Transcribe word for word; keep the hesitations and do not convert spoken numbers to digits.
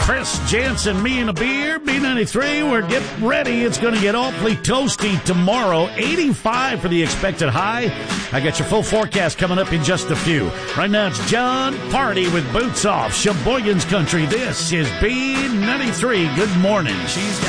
Chris Jansen, me and a beer, B ninety-three. We're getting ready. It's going to get awfully toasty tomorrow. eighty-five for the expected high. I got your full forecast coming up in just a few. Right now it's John Party with Boots Off, Sheboygan's Country. This is B ninety-three. Good morning. She's got